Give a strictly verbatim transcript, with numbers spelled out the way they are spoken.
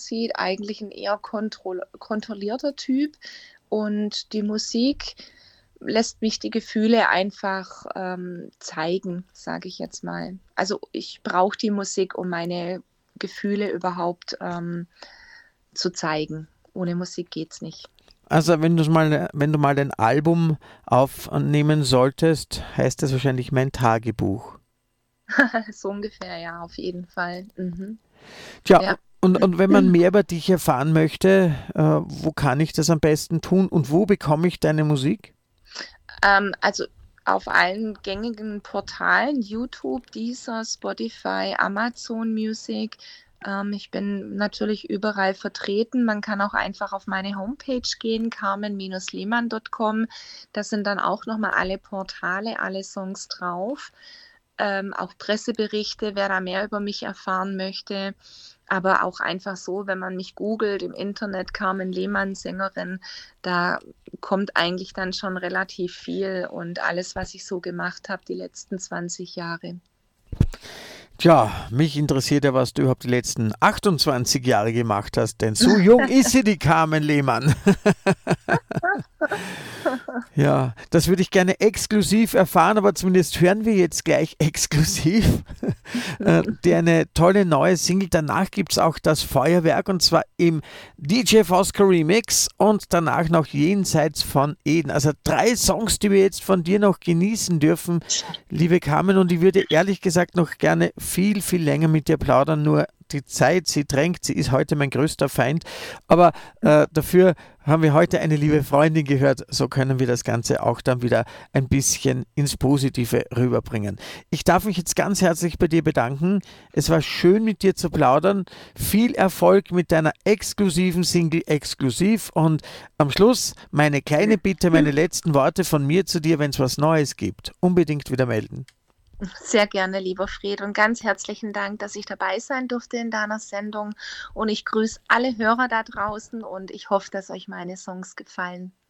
aussieht, eigentlich ein eher kontroll kontrollierter Typ und die Musik lässt mich die Gefühle einfach, ähm, zeigen, sage ich jetzt mal. Also, ich brauche die Musik, um meine Gefühle überhaupt, ähm, zu zeigen. Ohne Musik geht's nicht. Also wenn du's mal, wenn du mal ein Album aufnehmen solltest, heißt das wahrscheinlich mein Tagebuch. So ungefähr, ja, auf jeden Fall. Mhm. Tja, Ja. und, und wenn man mehr über dich erfahren möchte, äh, wo kann ich das am besten tun und wo bekomme ich deine Musik? Ähm, also, auf allen gängigen Portalen, YouTube, Deezer, Spotify, Amazon Music. Ähm, ich bin natürlich überall vertreten. Man kann auch einfach auf meine Homepage gehen, carmen Bindestrich lehmann Punkt com. Da sind dann auch noch mal alle Portale, alle Songs drauf. Ähm, auch Presseberichte, wer da mehr über mich erfahren möchte. Aber auch einfach so, wenn man mich googelt im Internet, Carmen Lehmann, Sängerin, da kommt eigentlich dann schon relativ viel und alles, was ich so gemacht habe die letzten zwanzig Jahre. Tja, mich interessiert ja, was du überhaupt die letzten achtundzwanzig Jahre gemacht hast, denn so jung ist sie, die Carmen Lehmann. Ja, das würde ich gerne exklusiv erfahren, aber zumindest hören wir jetzt gleich exklusiv äh, dir eine tolle neue Single. Danach gibt es auch das Feuerwerk und zwar im D J Fosco Remix und danach noch Jenseits von Eden. Also drei Songs, die wir jetzt von dir noch genießen dürfen, liebe Carmen. Und ich würde ehrlich gesagt noch gerne viel, viel länger mit dir plaudern, nur die Zeit, sie drängt, sie ist heute mein größter Feind. Aber äh, dafür haben wir heute eine liebe Freundin gehört, so können wir das Ganze auch dann wieder ein bisschen ins Positive rüberbringen. Ich darf mich jetzt ganz herzlich bei dir bedanken. Es war schön mit dir zu plaudern. Viel Erfolg mit deiner exklusiven Single Exklusiv und am Schluss meine kleine Bitte, meine letzten Worte von mir zu dir, wenn es was Neues gibt. Unbedingt wieder melden. Sehr gerne, lieber Fred, und ganz herzlichen Dank, dass ich dabei sein durfte in deiner Sendung. Und ich grüße alle Hörer da draußen und ich hoffe, dass euch meine Songs gefallen.